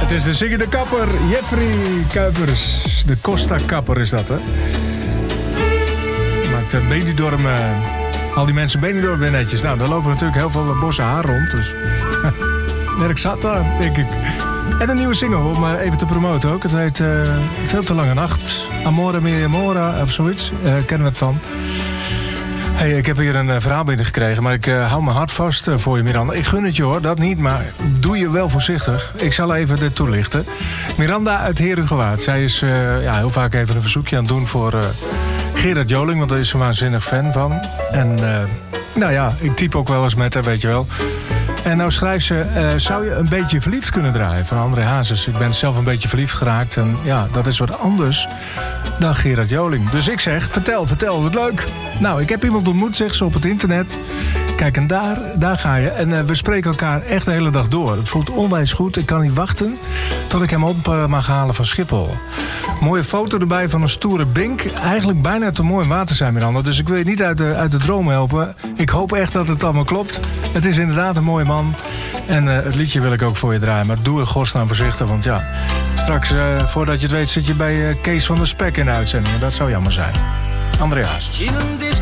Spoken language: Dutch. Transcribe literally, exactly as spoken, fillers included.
Het is de zingende kapper, Jeffrey Kuipers. De Costa Kapper is dat, hè? Maakt uh, Benidorm, uh, al die mensen Benidorm weer netjes. Nou, daar lopen natuurlijk heel veel bossen haar rond, dus... werk zat daar, denk ik. En een nieuwe single om uh, even te promoten ook. Het heet uh, Veel te lange nacht. Amore mia amora, of zoiets. Uh, kennen we het van. Hey, ik heb hier een uh, verhaal binnengekregen, maar ik uh, hou mijn hart vast uh, voor je, Miranda. Ik gun het je hoor, dat niet, maar doe je wel voorzichtig. Ik zal even dit toelichten. Miranda uit Herugewaard. Zij is uh, ja, heel vaak even een verzoekje aan het doen voor uh, Gerard Joling, want daar is ze een waanzinnig fan van. En uh, nou ja, ik typ ook wel eens met haar, weet je wel. En nou schrijft ze, uh, zou je een beetje verliefd kunnen draaien van André Hazes? Ik ben zelf een beetje verliefd geraakt en ja, dat is wat anders dan Gerard Joling. Dus ik zeg, vertel, vertel, wat leuk. Nou, ik heb iemand ontmoet, zegt ze, op het internet. Kijk, en daar, daar ga je. En uh, we spreken elkaar echt de hele dag door. Het voelt onwijs goed. Ik kan niet wachten tot ik hem op uh, mag halen van Schiphol. Mooie foto erbij van een stoere bink. Eigenlijk bijna te mooi om waar te zijn, Miranda. Dus ik wil je niet uit de, uit de droom helpen. Ik hoop echt dat het allemaal klopt. Het is inderdaad een mooie man. En uh, het liedje wil ik ook voor je draaien. Maar doe er godsnaam voorzichtig, want ja... straks, uh, voordat je het weet, zit je bij uh, Kees van der Spek in de uitzending. En dat zou jammer zijn. André Hazes.